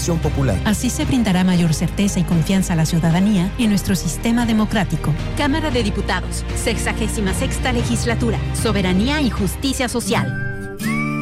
participación popular. Así se brindará mayor certeza y confianza a la ciudadanía en nuestro sistema democrático. Cámara de Diputados, 66ª Legislatura, Soberanía y Justicia Social.